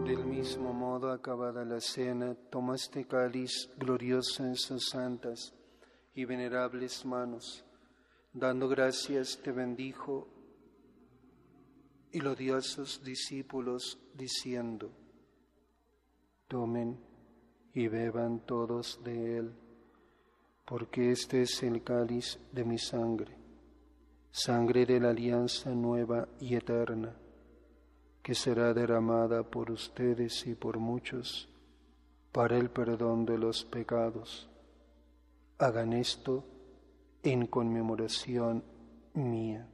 Del mismo modo, acabada la cena, toma este cáliz glorioso en sus santas y venerables manos. Dando gracias, te bendijo y lo dio a sus discípulos, diciendo: tomen y beban todos de él, porque este es el cáliz de mi sangre, sangre de la alianza nueva y eterna, que será derramada por ustedes y por muchos para el perdón de los pecados. Hagan esto en conmemoración mía.